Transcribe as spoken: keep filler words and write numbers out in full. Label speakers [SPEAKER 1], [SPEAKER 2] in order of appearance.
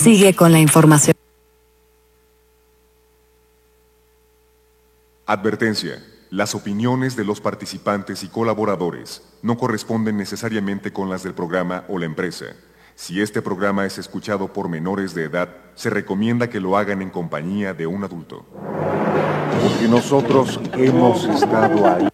[SPEAKER 1] Sigue con la información.
[SPEAKER 2] Advertencia. Las opiniones de los participantes y colaboradores no corresponden necesariamente con las del programa o la empresa. Si este programa es escuchado por menores de edad, se recomienda que lo hagan en compañía de un adulto.
[SPEAKER 3] Porque nosotros hemos estado ahí.